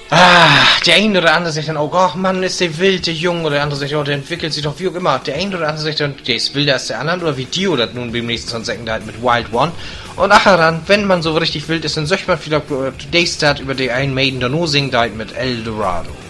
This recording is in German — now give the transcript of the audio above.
Der eine oder andere sagt dann auch, ach Mann, ist der wild, der Junge, oder der andere sagt, oh, der entwickelt sich doch wie auch immer. Der eine oder andere sagt dann, der ist wilder als der andere, oder wie Dio das nun beim nächsten Sonnensecken halt mit Wild One. Und ach dann, wenn man so richtig wild ist, dann sagt man vielleicht Daystart über die einen Maiden da nur singt halt mit Eldorado.